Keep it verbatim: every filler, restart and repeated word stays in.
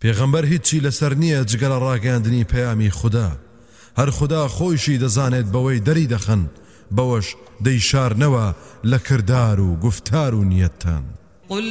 پێغەمبەر هیچی لەسەر نییە جگەرە ڕاگەاندنی پەیامی خوددا هەر خوددا خۆیشی دەزانێت بەوەی دەری دەخەن بەوەش دەیشارنەوە لە کردار و گفتار و نیەتتان